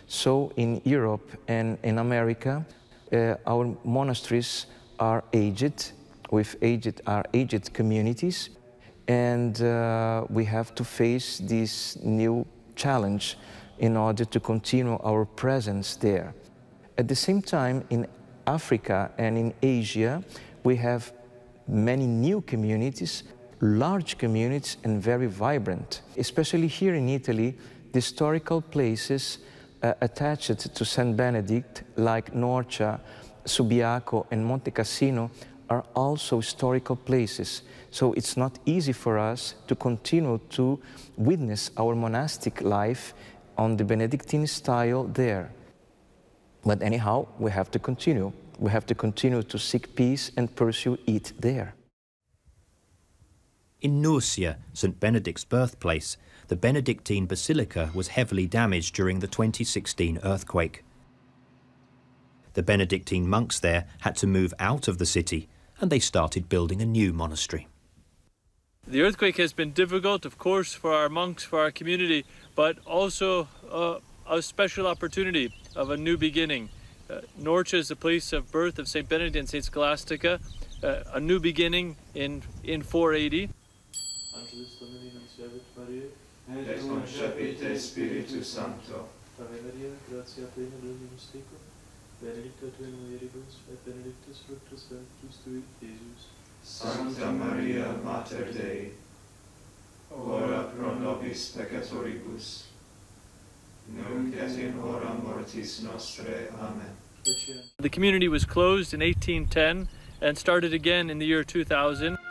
So in Europe and in America, our monasteries are aged, with aged communities, and we have to face this new challenge in order to continue our presence there. At the same time, in Africa and in Asia, we have many new communities, large communities and very vibrant. Especially here in Italy, the historical places attached to St. Benedict, like Norcia, Subiaco and Monte Cassino, are also historical places. So it's not easy for us to continue to witness our monastic life on the Benedictine style there. But anyhow, we have to continue. We have to continue to seek peace and pursue it there. In Nursia, St. Benedict's birthplace, the Benedictine Basilica was heavily damaged during the 2016 earthquake. The Benedictine monks there had to move out of the city, and they started building a new monastery. The earthquake has been difficult, of course, for our monks, for our community, but also a special opportunity of a new beginning. Norcia is the place of birth of St. Benedict and St. Scholastica, a new beginning in 480. Angelus Domini nunciavit Mariae, et concepite Spiritus Sancto. Ave Maria, gratia plena Dominus tecum, benedicta tu in mulieribus, et benedictus fructus ventris tui, Iesus. Sancta Maria, Mater Dei, ora pro nobis peccatoribus, nunc et in hora mortis nostrae. Amen. The community was closed in 1810 and started again in the year 2000.